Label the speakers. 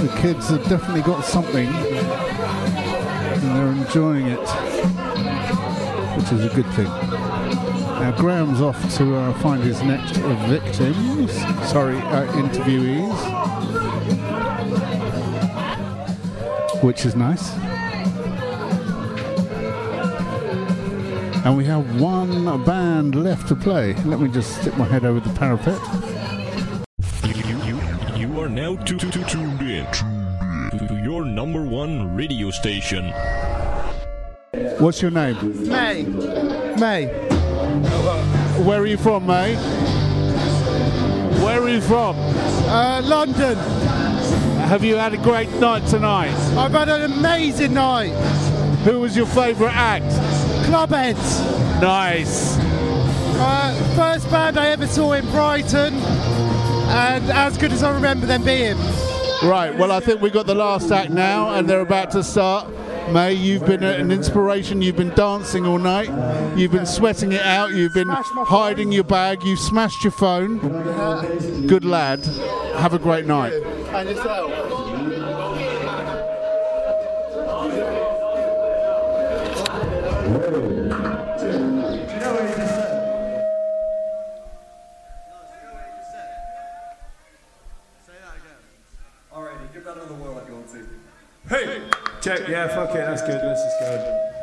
Speaker 1: The kids have definitely got something and they're enjoying it, which is a good thing. Now Graham's off to find his next interviewees, which is nice. And we have one band left to play. Let me just stick my head over the parapet.
Speaker 2: You are now tuned in to your number one radio station.
Speaker 1: What's your name?
Speaker 3: May.
Speaker 1: Where are you from, May? Where are you from?
Speaker 3: London.
Speaker 1: Have you had a great night tonight?
Speaker 3: I've had an amazing night.
Speaker 1: Who was your favourite act?
Speaker 3: Clubheads.
Speaker 1: Nice.
Speaker 3: First band I ever saw in Brighton, and as good as I remember them being.
Speaker 1: Right, well I think we've got the last act now and they're about to start. May, you've been an inspiration. You've been dancing all night. You've been sweating it out. You've been hiding your bag. You've smashed your phone. Good lad. Have a great night.
Speaker 3: And yourself.
Speaker 4: Hey! Check, yeah, fuck it, that's good, let's just go.